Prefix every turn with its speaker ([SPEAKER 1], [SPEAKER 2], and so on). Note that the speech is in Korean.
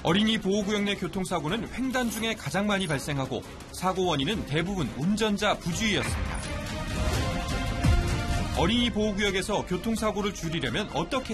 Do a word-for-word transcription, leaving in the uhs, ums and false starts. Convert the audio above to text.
[SPEAKER 1] 어린이 보호구역 내 교통사고는 횡단 중에 가장 많이 발생하고 사고 원인은 대부분 운전자 부주의였습니다. 어린이 보호구역에서 교통사고를 줄이려면 어떻게